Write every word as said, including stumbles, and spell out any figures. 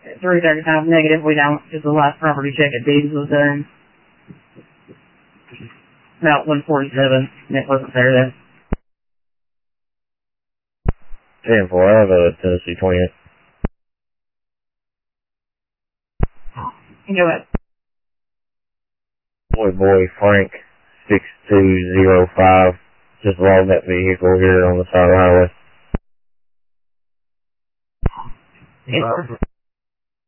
three thirty-five negative, we don't, because the last property check at Deeds was done. About one forty-seven, and it wasn't there then. ten four, I have a Tennessee twenty-eight. Go ahead. Boy, boy, Frank, six two zero five, just logged that vehicle here on the side of the highway. It's